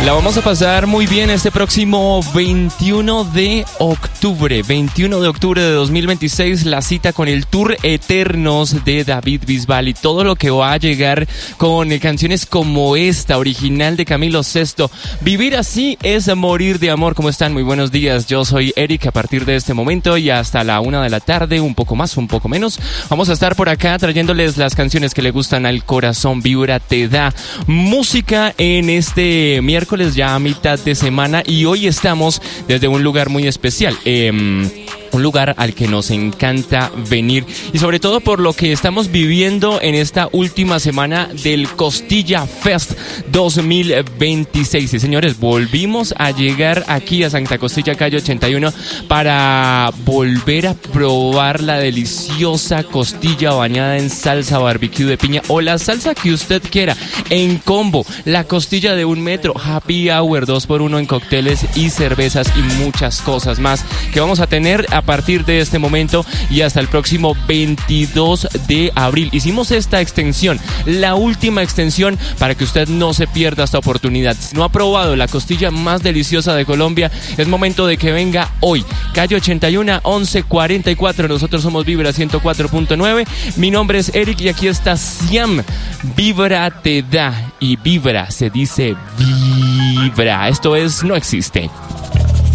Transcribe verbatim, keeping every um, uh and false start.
La vamos a pasar muy bien este próximo veintiuno de octubre. veintiuno de octubre de dos mil veintiséis, la cita con el Tour Eternos de David Bisbal y todo lo que va a llegar con canciones como esta, original de Camilo Sesto. Vivir así es morir de amor. ¿Cómo están? Muy buenos días. Yo soy Eric. A partir de este momento y hasta la una de la tarde, un poco más, un poco menos, vamos a estar por acá trayéndoles las canciones que le gustan al corazón. Vibra te da música en este miércoles ya a mitad de semana y hoy estamos desde un lugar muy especial. Eh, un lugar al que nos encanta venir y sobre todo por lo que estamos viviendo en esta última semana del Costilla Fest dos mil veintiséis. Y señores, volvimos a llegar aquí a Santa Costilla, calle ochenta y uno, para volver a probar la deliciosa costilla bañada en salsa barbecue de piña o la salsa que usted quiera, en combo, la costilla de un metro, happy hour dos por uno en cócteles y cervezas y muchas cosas más que vamos a tener a partir de este momento y hasta el próximo veintidós de abril. Hicimos esta extensión, la última extensión, para que usted no se pierda esta oportunidad. Si no ha probado la costilla más deliciosa de Colombia, es momento de que venga hoy. Calle ochenta y uno, once cuarenta y cuatro. Nosotros somos Vibra ciento cuatro punto nueve. Mi nombre es Eric y aquí está Siam. Vibra te da y vibra se dice vibra. Esto es No Existe.